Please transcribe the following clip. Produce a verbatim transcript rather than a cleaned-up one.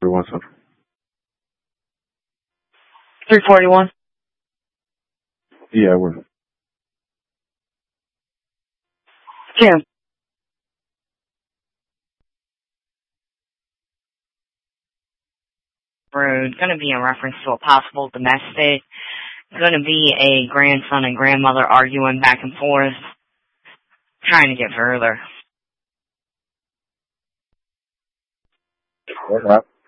Everyone, sir. three forty-one. Yeah, we're. Tim. Road. Going to be in reference to a possible domestic. Going to be a grandson and grandmother arguing back and forth, trying to get further. What happened?